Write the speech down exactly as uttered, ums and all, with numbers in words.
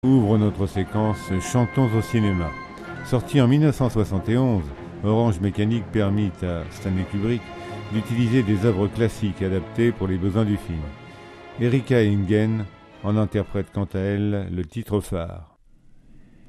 Ouvre notre séquence Chantons au cinéma. Sorti en mille neuf cent soixante et onze, Orange Mécanique permit à Stanley Kubrick d'utiliser des œuvres classiques adaptées pour les besoins du film. Erika Ehingen en interprète quant à elle le titre phare.